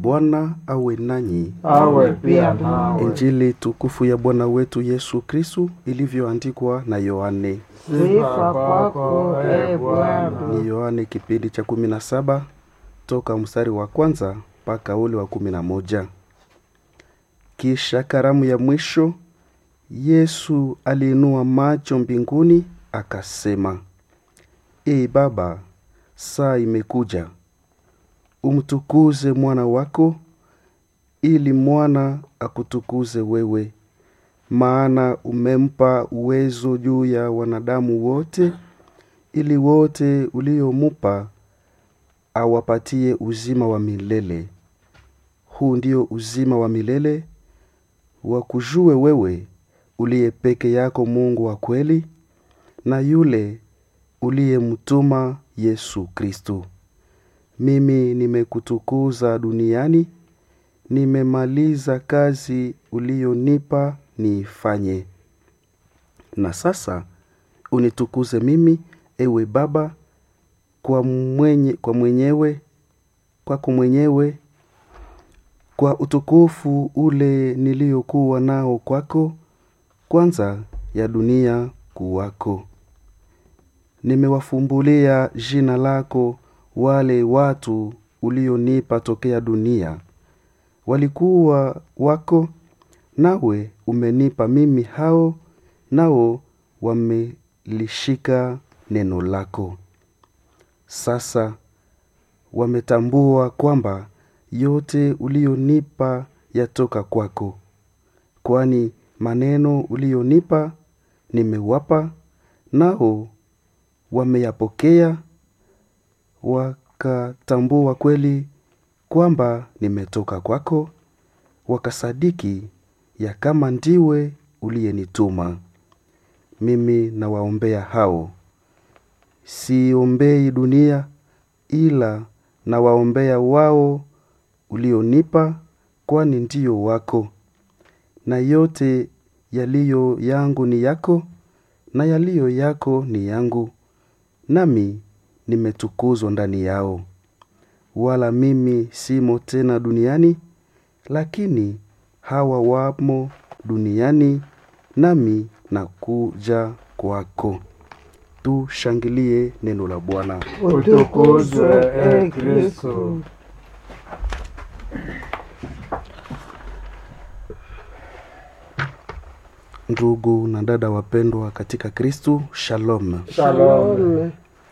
Bwana awe nanyi. Awe pia nawe. Injili tukufu ya Bwana wetu Yesu Kristu ilivyoandikwa na Yohane. Sifa kwako e Bwana. Ni Yohane kipindi cha 17 toka mstari wa kwanza mpaka ule wa 11. Kisha karamu ya mwisho, Yesu aliinua macho mbinguni akasema, Ee Baba, saa imekuja. Umtukuze mwana wako, ili mwana akutukuze wewe. Maana umempa uwezo juu ya wanadamu wote, ili wote uliomupa awapatie uzima wa milele. Huu ndio uzima wa milele, wakujue wewe uliye peke yako Mungu wa kweli, na yule uliyemtuma Yesu Kristo. Mimi nimekutukuza duniani, nimemaliza kazi uliyonipa niifanye. Na sasa unitukuze mimi, ewe Baba, kwako mwenyewe, kwa utukufu ule niliokuwa nao kwako kwanza ya dunia kuwako. Nimewafumbulia jina lako wale watu ulionipa tokea dunia. Walikuwa wako, nawe umenipa mimi hao, nao wamelishika neno lako. Sasa wametambua kwamba yote ulionipa yatoka kwako, kwani maneno ulionipa nimewapa, nao wameyapokea, wakatambua kweli kwamba nimetoka kwako, wakasadiki ya kama ndiwe uliyenituma. Mimi nawaombea hao. Siombei dunia, ila nawaombea wao ulionipa, kwani ndio wako. Na yote yaliyo yangu ni yako, na yaliyo yako ni yangu, nami nimetukuzwa ndani yao. Wala mimi simo tena duniani, lakini hawa wamo duniani, nami nakuja kwako. Tushangilie neno la Bwana. Utukuzwe e Kristo. Ndugu na dada wapendwa katika Kristo, shalom. Shalom.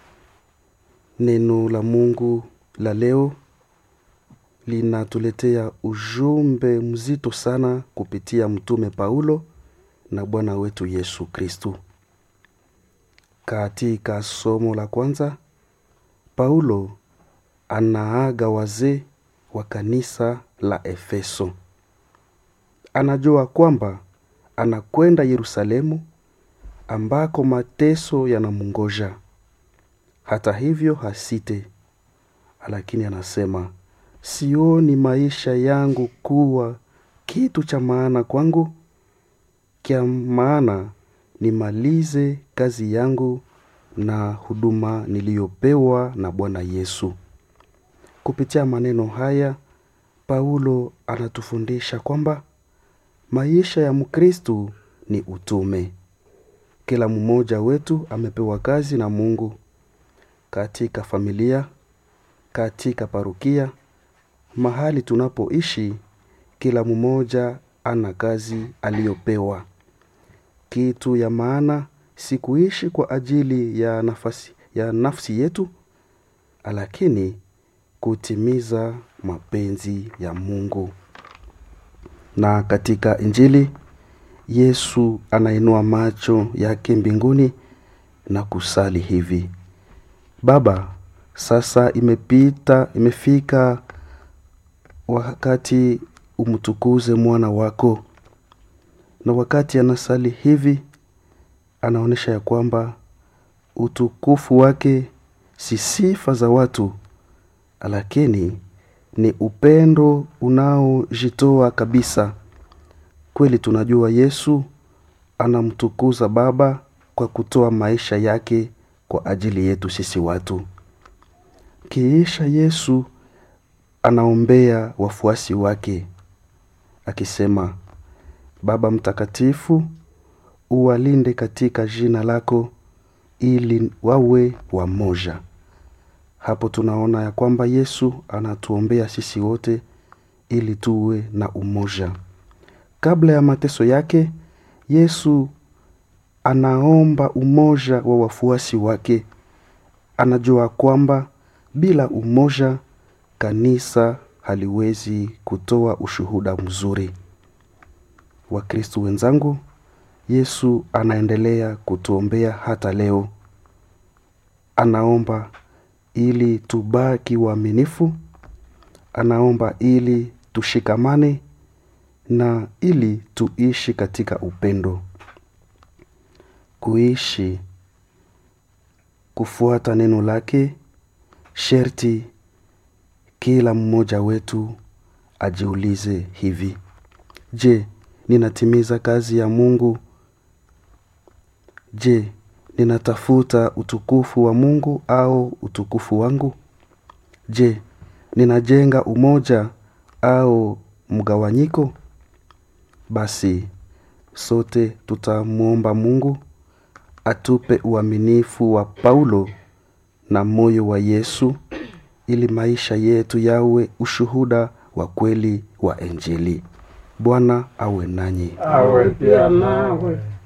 Neno la Mungu la leo linatuletea ujumbe mzito sana kupitia mtume Paulo na Bwana wetu Yesu Kristo. Katika somo la kwanza, Paulo anaaga wazee wa kanisa la Efeso. Anajua kwamba anakwenda Yerusalemu ambako mateso yanamungoja. Hata hivyo hasite, lakini anasema, sioni maisha yangu kuwa kitu cha maana kwangu, kia maana nimalize kazi yangu na huduma niliyopewa na Bwana Yesu. Kupitia maneno haya, Paulo anatufundisha kwamba maisha ya Mkristo ni utume. Kila mmoja wetu amepewa kazi na Mungu. Katika familia, katika parokia, mahali tunapoishi, kila mmoja ana kazi aliyopewa. Kitu ya maana si kuishi kwa ajili ya nafsi yetu, lakini kutimiza mapenzi ya Mungu. Na katika Injili, Yesu anainua macho yake mbinguni na kusali hivi: Baba, sasa imefika wakati umtukuze mwana wako. Na wakati anasali hivi, anaonesha ya kwamba utukufu wake si sifa za watu, lakini ni upendo unaojitoa kabisa. Kweli tunajua Yesu anamtukuza Baba kwa kutoa maisha yake kwa ajili yetu sisi watu. Kisha Yesu anaombea wafuasi wake akisema, Baba mtakatifu, uwalinde katika jina lako ili wawe wamoja. Hapo tunaona ya kwamba Yesu anatuombea sisi wote ili tuwe na umoja. Kabla ya mateso yake, Yesu anaomba umoja wa wafuasi wake. Anajua kwamba bila umoja kanisa haliwezi kutoa ushuhuda mzuri. Wakristo wenzangu, Yesu anaendelea kutuombea hata leo. Anaomba ili tubaki waaminifu, anaomba ili tushikamane na ili tuishi katika upendo. Kuishi kufuata neno lake, sherti kila mmoja wetu ajiulize hivi: je, ninatimiza kazi ya Mungu? Je, ninatafuta utukufu wa Mungu au utukufu wangu? Je, ninajenga umoja au mgawanyiko? Basi sote tutamuomba Mungu atupe uaminifu wa Paulo na moyo wa Yesu ili maisha yetu yawe ushuhuda wa kweli wa Injili. Bwana awe nanyi. Awe pia nawe.